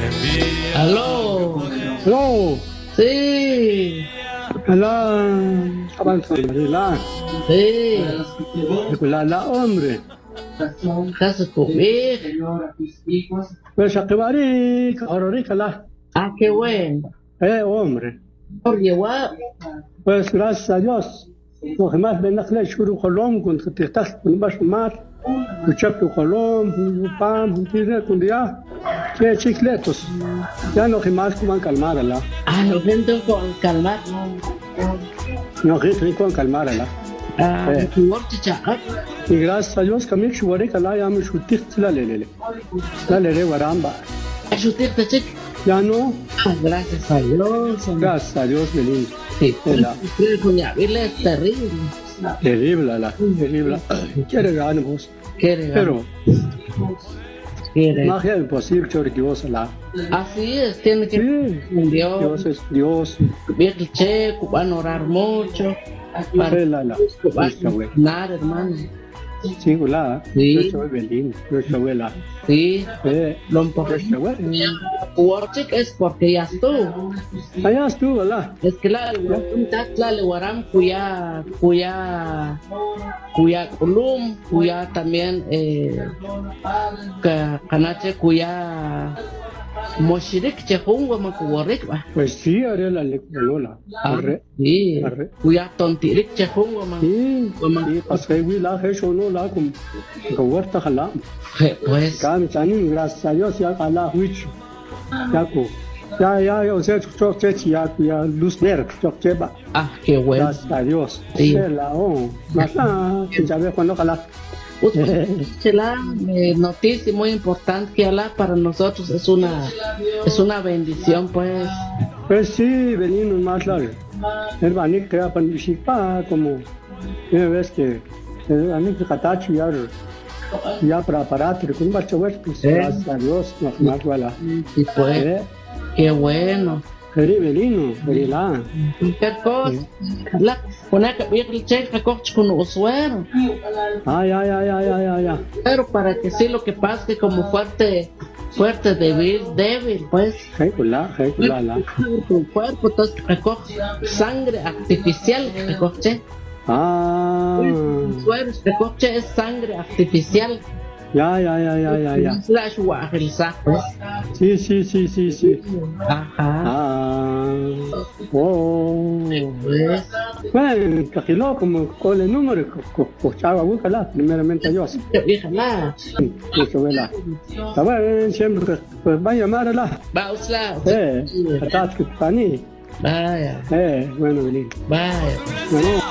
Aló. Aló. Sí. Hola. Avanzarla. Sí. La hombre. Casa comer. Pues a que varí, ahora la. Ah, qué bueno. Hombre. Por llevar. Pues gracias a Dios. Lo que más ven a hacer es shuru colón con que te estás con más más. Escuchar tu colón, pan, tira con día. Que chicletos. Ya no que más como calmarla. Ah, no gente con calmar. No que con calmarla. Ah, muerto chaca. Y gracias a Dios que me shuare kala ya me shutir la lele. La lele waramba. Ayudir te chic. Ya no. Ah, gracias a Dios. Gracias a Dios, Belín. Sí. La Cuñavirle es terrible. terrible, terrible. Quiere ganar vos. Quiere. Pero Quiere. magia imposible que Dios la. Así es, tiene que. Sí. Dios. Dios es Dios. Bien el checo, van a orar mucho. Para La. nada, hermano. Sí, la. Sí. Yo soy Belín. Yo soy la. Sí. Lo Yo soy. Warchik es porque ya estuvo. Allá estuvo, la. Es que la le guaram cuya culum, cuya también canache cuya moshirik chehungo makuwarik ba. Pues sí, haré la lectura. Sí. Cuya tontirik chehungo ma. Sí. Pasé la hecho no la con huerta jala. Pues. Cam chani gracias a Dios ya jala huicho. Ya, o sea, ya luz verde, cheba. Ah, qué bueno. Gracias a Dios. Sí. Ya ve cuando jala. La noticia muy importante que Alá para nosotros es una bendición, pues. Pues sí, venimos más largo. El banik crea para como una vez que el banik de Katachi ya para aparato, con un bacho pues gracias a Dios, nos más vale. Sí, pues. Qué bueno. Belino, Belila. Qué cosa. La una que viene el cheque recoge con usuario. Ya. Pero para que sí lo que pasa es que como fuerte, débil, pues. La. Tu cuerpo, entonces recoge sangre artificial, recoge. Sueros, recoge es sangre artificial. Ya. Slash wajelsa, pues. Sí. Ajá. Pues. Bueno, cajiló como con el número, cochaba, búscala, primeramente Dios. Déjala. Eso vela. Está bueno, siempre, pues va a llamarla. Bausla. Atrás que está ni. Vaya. Bueno, Belín. Vaya. Bueno.